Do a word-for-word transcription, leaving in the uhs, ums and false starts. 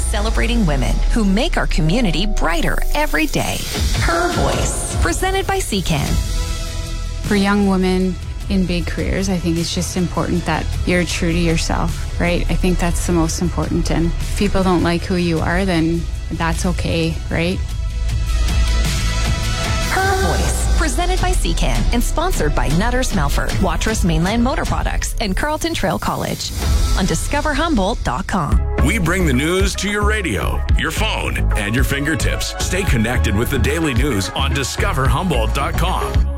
celebrating women who make our community brighter every day. Her Voice, presented by C C A N. For young women in big careers, I think it's just important that you're true to yourself, right? I think that's the most important. And if people don't like who you are, then that's okay, right? Her Voice, presented by C C A N and sponsored by Nutters Melford, Watrous Mainland Motor Products, and Carleton Trail College on discover humboldt dot com. We bring the news to your radio, your phone, and your fingertips. Stay connected with the daily news on discover humboldt dot com.